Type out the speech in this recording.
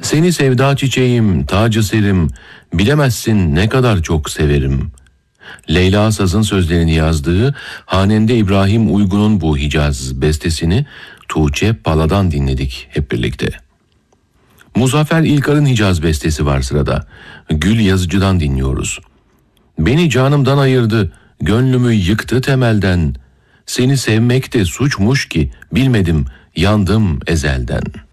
Seni sevda çiçeğim, tacı serim, bilemezsin ne kadar çok severim. Leyla Saz'ın sözlerini yazdığı Hanende İbrahim Uygun'un bu Hicaz bestesini Tuğçe Pala'dan dinledik hep birlikte. Muzaffer İlkar'ın Hicaz bestesi var sırada. Gül Yazıcı'dan dinliyoruz. Beni canımdan ayırdı, gönlümü yıktı temelden. Seni sevmek de suçmuş ki bilmedim, yandım ezelden.